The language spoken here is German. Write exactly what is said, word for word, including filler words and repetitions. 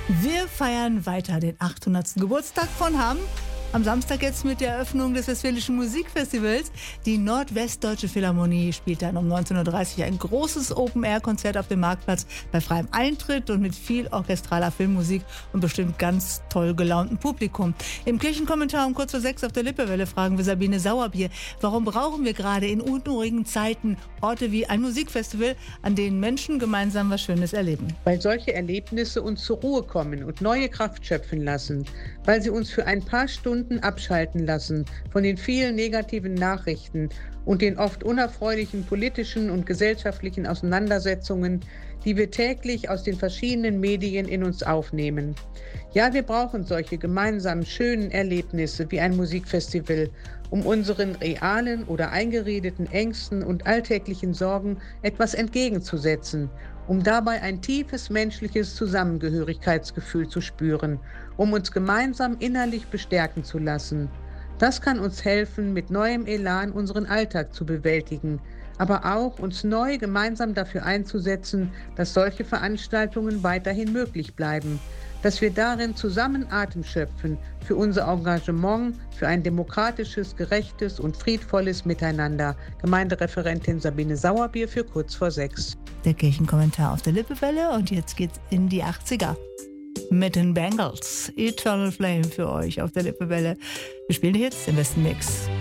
Wir feiern weiter den achthundertsten Geburtstag von Hamm. Am Samstag jetzt mit der Eröffnung des Westfälischen Musikfestivals. Die Nordwestdeutsche Philharmonie spielt dann um neunzehn Uhr dreißig ein großes Open-Air-Konzert auf dem Marktplatz bei freiem Eintritt und mit viel orchestraler Filmmusik und bestimmt ganz toll gelauntem Publikum. Im Kirchenkommentar um kurz vor sechs auf der Lippewelle fragen wir Sabine Sauerbier, warum brauchen wir gerade in unruhigen Zeiten Orte wie ein Musikfestival, an denen Menschen gemeinsam was Schönes erleben? Weil solche Erlebnisse uns zur Ruhe kommen und neue Kraft schöpfen lassen, weil sie uns für ein paar Stunden abschalten lassen von den vielen negativen Nachrichten und den oft unerfreulichen politischen und gesellschaftlichen Auseinandersetzungen, die wir täglich aus den verschiedenen Medien in uns aufnehmen. Ja, wir brauchen solche gemeinsamen schönen Erlebnisse wie ein Musikfestival, um unseren realen oder eingeredeten Ängsten und alltäglichen Sorgen etwas entgegenzusetzen, um dabei ein tiefes menschliches Zusammengehörigkeitsgefühl zu spüren, um uns gemeinsam innerlich bestärken zu lassen. Das kann uns helfen, mit neuem Elan unseren Alltag zu bewältigen, aber auch uns neu gemeinsam dafür einzusetzen, dass solche Veranstaltungen weiterhin möglich bleiben, dass wir darin zusammen Atem schöpfen für unser Engagement für ein demokratisches, gerechtes und friedvolles Miteinander. Gemeindereferentin Sabine Sauerbier für kurz vor sechs. Der Kirchenkommentar auf der Lippewelle und jetzt geht's in die achtziger. Mit den Bangles. Eternal Flame für euch auf der Lippewelle. Wir spielen jetzt den besten Mix.